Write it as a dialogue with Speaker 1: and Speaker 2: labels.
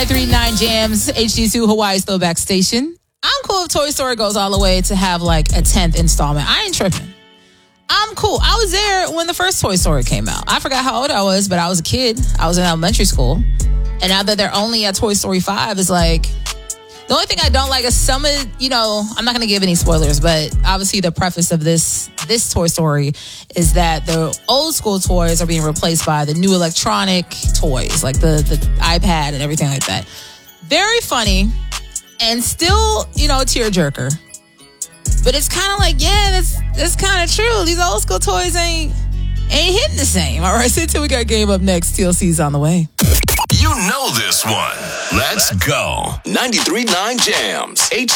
Speaker 1: 93.9 Jams, HD2 Hawaii's throwback station. I'm cool if Toy Story goes all the way to have like a 10th installment. I ain't tripping. I'm cool. I was there when the first Toy Story came out. I forgot how old I was, but I was a kid. I was in elementary school. And now that they're only at Toy Story 5, it's like... The only thing I don't like is some of, I'm not going to give any spoilers, but obviously the preface of this Toy Story is that the old school toys are being replaced by the new electronic toys, like the iPad and everything like that. Very funny and still, a tearjerker. But it's kind of like, yeah, that's kind of true. These old school toys ain't hitting the same. All right, sit till we got game up next. TLC's on the way.
Speaker 2: You know this one. Let's go. 93.9 Jams.